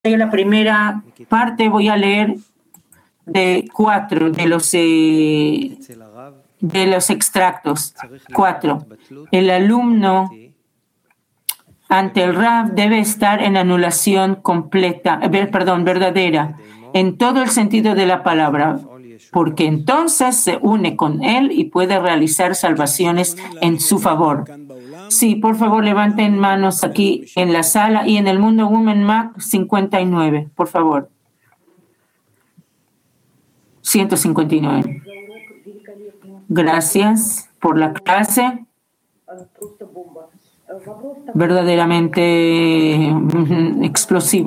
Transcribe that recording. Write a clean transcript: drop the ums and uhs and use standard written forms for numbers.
En la primera parte voy a leer de 4 de los extractos. 4. El alumno ante el Rav debe estar en anulación verdadera, en todo el sentido de la palabra, porque entonces se une con él y puede realizar salvaciones en su favor. Sí, por favor, levanten manos aquí en la sala y en el Mundo Women Mac 59, por favor. 159. Gracias por la clase. Verdaderamente explosivo.